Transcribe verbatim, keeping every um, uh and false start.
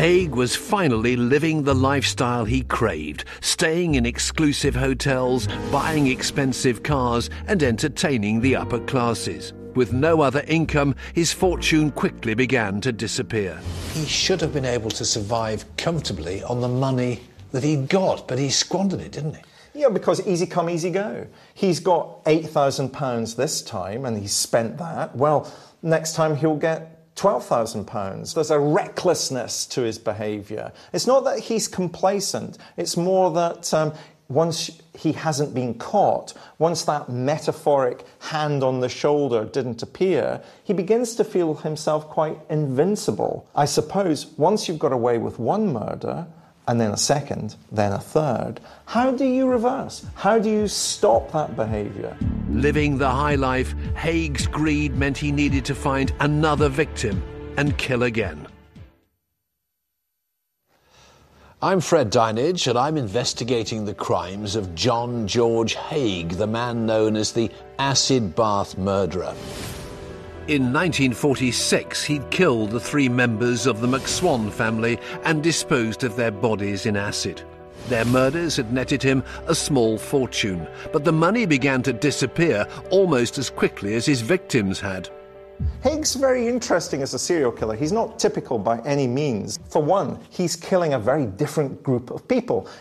Haig was finally living the lifestyle he craved, staying in exclusive hotels, buying expensive cars and entertaining the upper classes. With no other income, his fortune quickly began to disappear. He should have been able to survive comfortably on the money that he'd got, but he squandered it, didn't he? Yeah, because easy come, easy go. He's got eight thousand pounds this time and he's spent that. Well, next time he'll get twelve thousand pounds. There's a recklessness to his behaviour. It's not that he's complacent. It's more that um, once he hasn't been caught, once that metaphoric hand on the shoulder didn't appear, he begins to feel himself quite invincible. I suppose once you've got away with one murder, and then a second, then a third, how do you reverse? How do you stop that behaviour? Living the high life, Haig's greed meant he needed to find another victim and kill again. I'm Fred Dinenage, and I'm investigating the crimes of John George Haig, the man known as the acid bath murderer. In nineteen forty-six, he'd killed the three members of the McSwan family and disposed of their bodies in acid. Their murders had netted him a small fortune, but the money began to disappear almost as quickly as his victims had. Haig's very interesting as a serial killer. He's not typical by any means. For one, he's killing a very different group of people.